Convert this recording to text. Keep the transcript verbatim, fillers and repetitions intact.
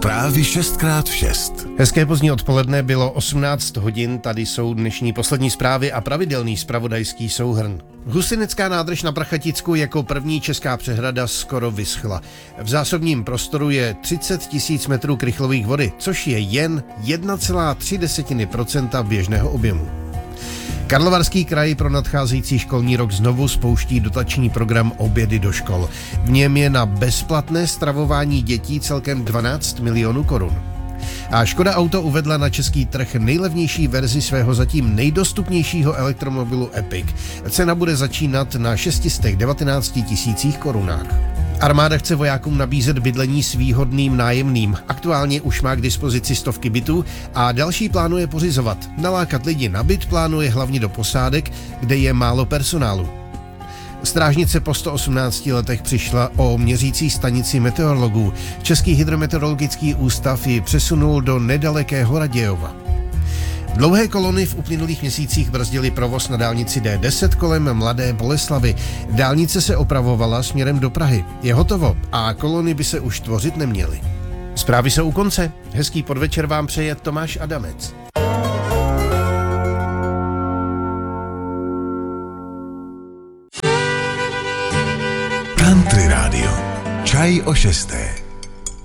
Zprávy šest krát šest. Hezké pozdní odpoledne, bylo osmnáct hodin, tady jsou dnešní poslední zprávy a pravidelný zpravodajský souhrn. Husinecká nádrž na Prachaticku jako první česká přehrada skoro vyschla. V zásobním prostoru je třicet tisíc metrů krychlových vody, což je jen jedna celá tři procenta běžného objemu. Karlovarský kraj pro nadcházející školní rok znovu spouští dotační program Obědy do škol. V něm je na bezplatné stravování dětí celkem dvanáct milionů korun. A Škoda Auto uvedla na český trh nejlevnější verzi svého zatím nejdostupnějšího elektromobilu Epic. Cena bude začínat na šest set devatenáct tisících korunách. Armáda chce vojákům nabízet bydlení s výhodným nájemným. Aktuálně už má k dispozici stovky bytů a další plánuje pořizovat. Nalákat lidi na byt plánuje hlavně do posádek, kde je málo personálu. Strážnice po sto osmnácti letech přišla o měřící stanici meteorologů. Český hydrometeorologický ústav ji přesunul do nedalekého Radějova. Dlouhé kolony v uplynulých měsících brzdily provoz na dálnici D deset kolem Mladé Boleslavi. Dálnice se opravovala směrem do Prahy. Je hotovo a kolony by se už tvořit neměly. Zprávy jsou u konce. Hezký podvečer vám přeje Tomáš Adamec. Country Radio. Čaj o šesté.